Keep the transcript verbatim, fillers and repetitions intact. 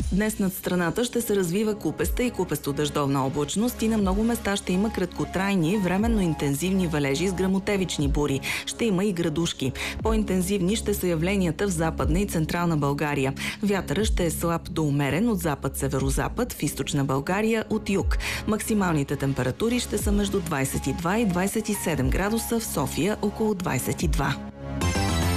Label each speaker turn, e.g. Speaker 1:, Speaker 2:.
Speaker 1: Днес над страната ще се развива купеста и купесто-дъждовна облачност и на много места ще има краткотрайни, временно интензивни валежи с гръмотевични бури. Ще има и градушки. По-интензивни ще са явленията в Западна и Централна България. Вятъра ще е слаб до умерен от запад-северозапад, в Източна България от юг. Максималните температури ще са между двадесет и два и двадесет и седем градуса, в София около двадесет и два.